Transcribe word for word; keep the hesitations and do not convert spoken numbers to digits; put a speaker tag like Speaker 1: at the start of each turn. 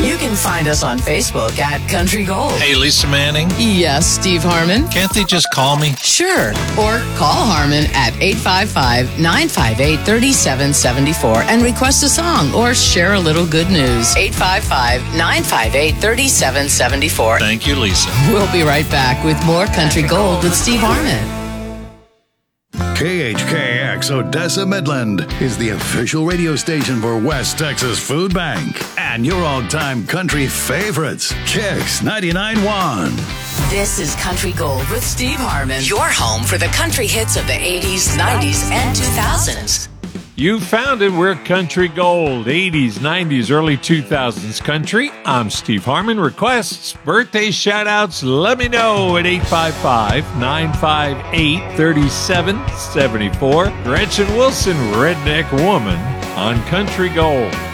Speaker 1: You can find us on Facebook at Country Gold.
Speaker 2: Hey, Lisa Manning.
Speaker 1: Yes, Steve Harmon.
Speaker 2: Can't they just call me?
Speaker 1: Sure. Or call Harmon at eight five five, nine five eight, three seven seven four and request a song or share a little good news. eight five five, nine five eight, three seven seven four.
Speaker 2: Thank you, Lisa.
Speaker 1: We'll be right back with more Country Gold with Steve Harmon.
Speaker 3: K H K X Odessa Midland is the official radio station for West Texas Food Bank and your all-time country favorites, Kix ninety-nine point one.
Speaker 1: This is Country Gold with Steve Harmon, your home for the country hits of the eighties, nineties, and two thousands.
Speaker 4: You found it. We're Country Gold, eighties, nineties, early two thousands country. I'm Steve Harmon. Requests, birthday shout-outs, let me know at eight five five, nine five eight, three seven seven four. Gretchen Wilson, Redneck Woman on Country Gold.